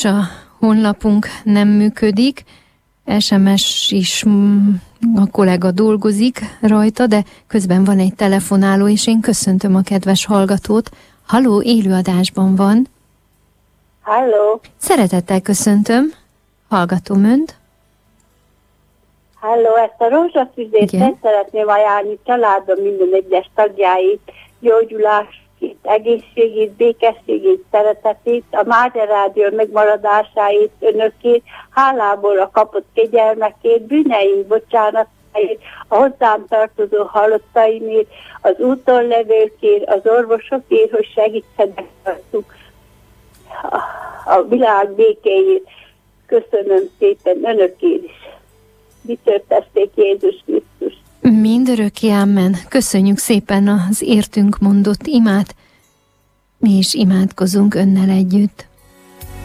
Sajnos a honlapunk nem működik, SMS is a kollega dolgozik rajta, de közben van egy telefonáló, és én köszöntöm a kedves hallgatót. Halló, élőadásban van. Halló. Szeretettel köszöntöm, hallgatom önt. Halló, ezt a rózsafüzét szeretném ajánlani családom minden egyes tagjáit, gyógyulást, egészségét, békességét, szeretetét, a Mária Rádió megmaradásáért, önökét, hálából a kapott kegyelmekért, bűneink bocsánatáért, a hozzám tartozó halottaimért, az úton levőkért, az orvosokért, hogy segítsenek rajtuk a világ békéjét. Köszönöm szépen önökért is. Dicsértessék Jézus Krisztus. Mindörökké amen. Köszönjük szépen az értünk mondott imát, mi is imádkozunk önnel együtt.